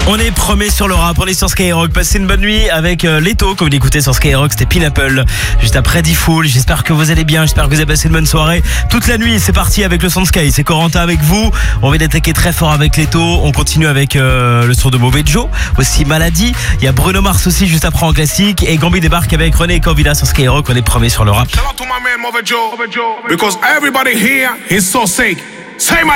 On est premier sur le rap, on est sur Skyrock. Passez une bonne nuit avec Leto, comme vous l'écoutez sur Skyrock, c'était Pineapple. Juste après D-Fool, j'espère que vous allez bien, j'espère que vous avez passé une bonne soirée. Toute la nuit, c'est parti avec le son de Sky, c'est Corentin avec vous. On vient d'attaquer très fort avec Leto, on continue avec le son de Mauvais Joe, aussi Maladie. Il y a Bruno Mars aussi juste après en classique. Et Gambi débarque avec René et Covilla sur Skyrock, on est premier sur le rap. Shout out to my man Mauvais Joe, because everybody here is so sick. Say my